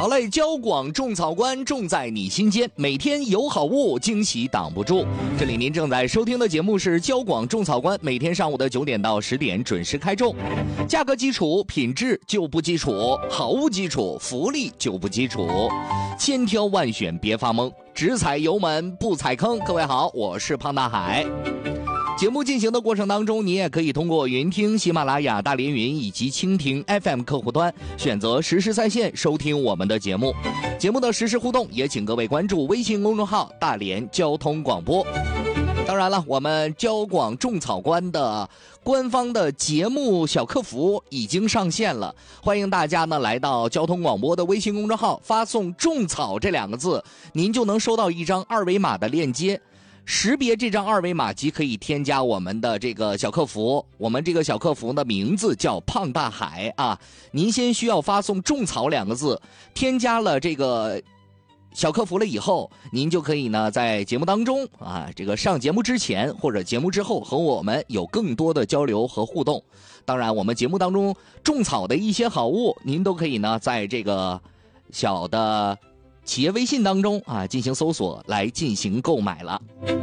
好嘞，交广种草观，种在你心间，每天有好物，惊喜挡不住。这里您正在收听的节目是交广种草观，每天上午的9点到10点准时开种。价格基础，品质就不基础，好物基础，福利就不基础。千挑万选别发懵，只踩油门不踩坑。各位好，我是胖大海。节目进行的过程当中，你也可以通过云听、喜马拉雅、大连云以及蜻蜓 FM 客户端选择实时在线收听我们的节目。节目的实时互动也请各位关注微信公众号大连交通广播。当然了，我们交广种草观的官方的节目小客服已经上线了，欢迎大家呢来到交通广播的微信公众号，发送种草这2个字，您就能收到一张二维码的链接，识别这张二维码即可以添加我们的这个小客服。我们这个小客服的名字叫胖大海啊，您先需要发送种草2个字，添加了这个小客服了以后，您就可以呢在节目当中啊，这个上节目之前或者节目之后和我们有更多的交流和互动。当然我们节目当中种草的一些好物，您都可以呢在这个小的企业微信当中啊进行搜索来进行购买了。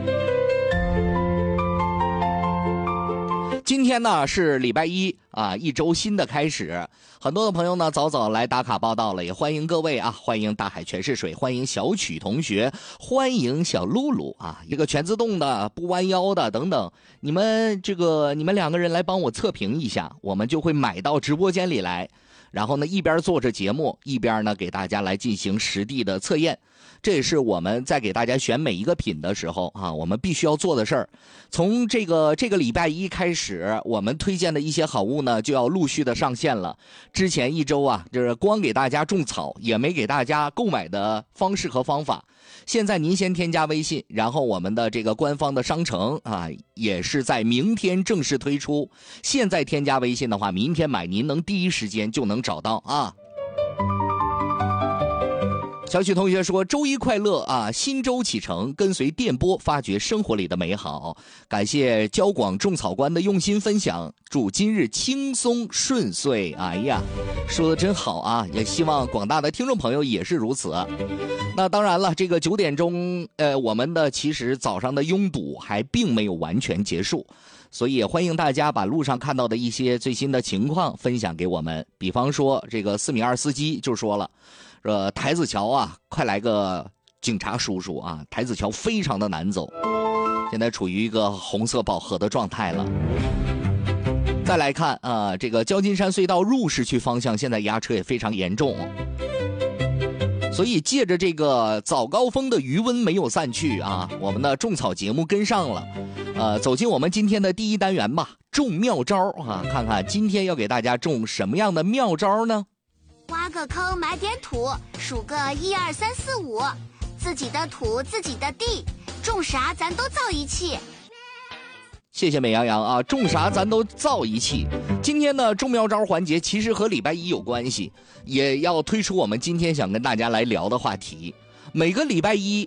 今天呢是礼拜一啊，一周新的开始，很多的朋友呢早早来打卡报道了，也欢迎各位啊，欢迎大海全是水，欢迎小曲同学，欢迎小露露啊，一个全自动的不弯腰的等等，你们2个人来帮我测评一下，我们就会买到直播间里来，然后呢一边做着节目，一边呢给大家来进行实地的测验。这也是我们在给大家选每一个品的时候啊，我们必须要做的事儿。从这个礼拜一开始，我们推荐的一些好物呢就要陆续的上线了。之前一周啊，就是光给大家种草，也没给大家购买的方式和方法。现在您先添加微信，然后我们的这个官方的商城啊，也是在明天正式推出。现在添加微信的话，明天买您能第一时间就能找到啊。小曲同学说，周一快乐啊，新周启程，跟随电波发掘生活里的美好。感谢交广种草观的用心分享，祝今日轻松顺遂。哎呀，说的真好啊，也希望广大的听众朋友也是如此。那当然了，这个9点钟我们的其实早上的拥堵还并没有完全结束，所以也欢迎大家把路上看到的一些最新的情况分享给我们。比方说这个4.2米司机就说了，台子桥啊，快来个警察叔叔啊！台子桥非常的难走，现在处于一个红色饱和的状态了。再来看啊，这个交金山隧道入市区方向现在压车也非常严重，所以借着这个早高峰的余温没有散去啊，我们的种草节目跟上了。走进我们今天的第一单元吧，种妙招啊，看看今天要给大家种什么样的妙招呢？ 挖个坑，买点土，数个1、2、3、4、5，自己的土，自己的地，种啥咱都造一气。 谢谢美羊羊啊，种啥咱都造一气。今天的种妙招环节其实和礼拜一有关系，也要推出我们今天想跟大家来聊的话题。每个礼拜一